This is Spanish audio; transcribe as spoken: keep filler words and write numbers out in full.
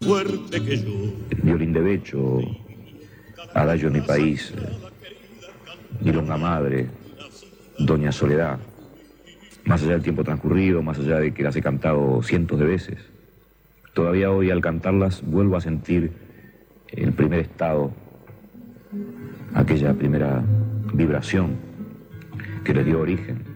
fuerte que yo. Violín de Becho, Adagio de mi país, Milonga Madre, Doña Soledad. Más allá del tiempo transcurrido, más allá de que las he cantado cientos de veces, todavía hoy al cantarlas vuelvo a sentir el primer estado, aquella primera vibración que les dio origen